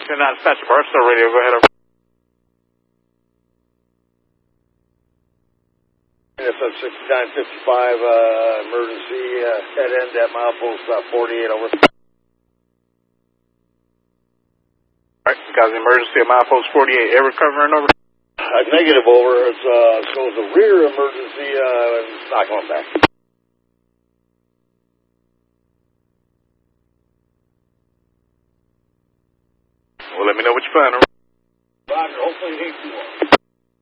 You're not dispatcher, Barstow Radio. Go ahead. SF 6955, emergency, head end at milepost 48, over. Alright, got the emergency at milepost 48. Air recovering, over. Negative, over. It shows a rear emergency, it's not going back. Well, let me know what you find. Roger, hopefully it ain't too long.